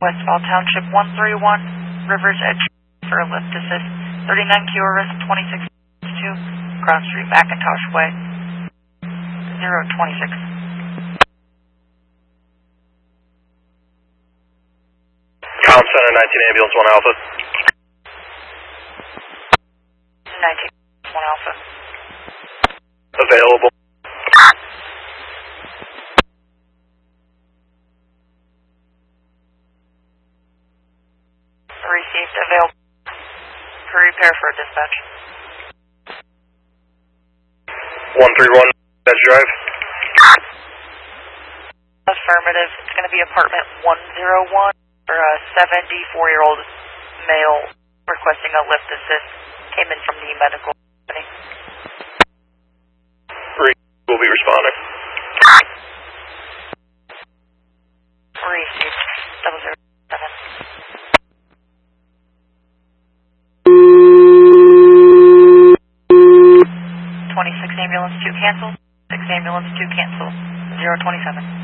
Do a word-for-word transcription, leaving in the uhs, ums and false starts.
Westfall Township one three one, Rivers Edge for a lift assist, thirty-nine Q R S twenty-six two, Cross Street, McIntosh Way, zero twenty-six. Pound Center nineteen Ambulance one Alpha. nineteen one Alpha. Available. Received, available for repair for dispatch. one three one, Edge Drive. Affirmative. It's going to be apartment one oh one for a seventy-four-year-old male requesting a lift assist. Came in from the medical company. We'll be responding. Received. Double zero seven. twenty-six ambulance two cancel. six ambulance two cancel. zero twenty-seven.